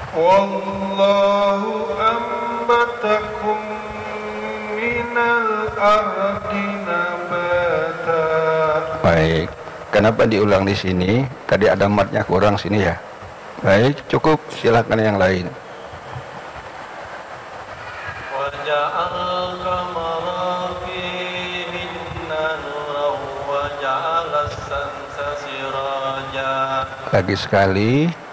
Wallahu ambatakum minal ardi nabata. Baik, kenapa diulang di sini? Tadi ada matnya kurang sini ya. Baik, cukup, silakan yang lain. Waja'al qamara fihinna nuran waja'al as-samsa siraja. Lagi sekali.